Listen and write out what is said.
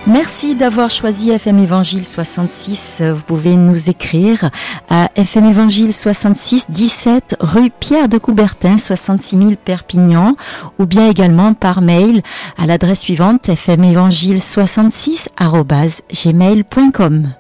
Merci d'avoir choisi FM Évangile 66. Vous pouvez nous écrire à FM Évangile 66 17 rue Pierre de Coubertin 66 000 Perpignan ou bien également par mail à l'adresse suivante fmévangile66@gmail.com.